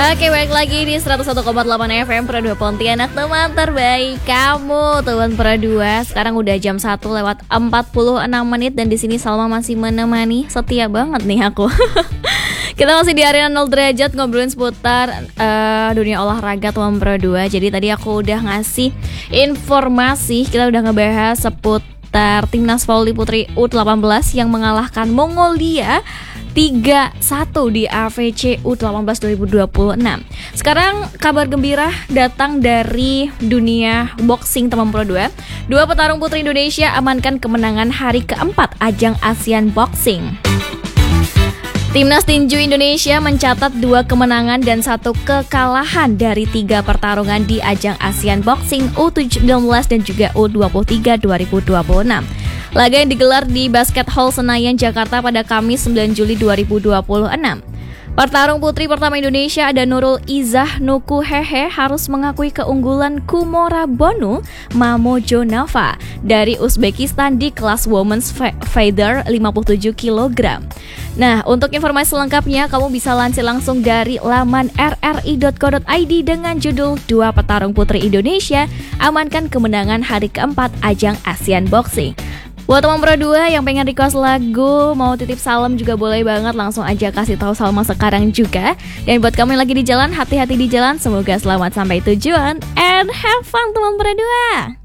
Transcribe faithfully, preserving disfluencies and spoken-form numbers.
Oke, balik lagi di seratus satu koma delapan F M Pro dua Pontianak, teman terbaik kamu, teman Pro dua. Sekarang udah jam satu lewat empat puluh enam menit dan di sini Salma masih menemani. Setia banget nih aku. Kita masih di Arena nol derajat ngobrolin seputar uh, dunia olahraga teman Pro dua. Jadi tadi aku udah ngasih informasi, kita udah ngebahas seputar Timnas Voli Putri U delapan belas yang mengalahkan Mongolia tiga satu di A V C U delapan belas dua ribu dua puluh enam. Sekarang kabar gembira datang dari dunia boxing teman Pro dua. Dua petarung putri Indonesia amankan kemenangan hari keempat ajang ASEAN Boxing. Timnas Tinju Indonesia mencatat dua kemenangan dan satu kekalahan dari tiga pertarungan di ajang ASEAN Boxing U sembilan belas dan juga U dua puluh tiga dua ribu dua puluh enam. Laga yang digelar di Basket Hall Senayan, Jakarta pada Kamis sembilan Juli dua ribu dua puluh enam. Pertarung putri pertama Indonesia ada Nurul Izzah Nukuhehe harus mengakui keunggulan Kumora Bonu Mamojonova dari Uzbekistan di kelas Women's Feather lima puluh tujuh kilogram. Nah, untuk informasi lengkapnya kamu bisa lansir langsung dari laman r r i dot co dot i d dengan judul Dua Petarung Putri Indonesia amankan kemenangan hari keempat ajang ASEAN Boxing. Buat teman Pro dua yang pengen request lagu, mau titip salam juga boleh banget, langsung aja kasih tahu Salma sekarang juga. Dan buat kamu yang lagi di jalan, hati-hati di jalan, semoga selamat sampai tujuan and have fun teman Pro dua.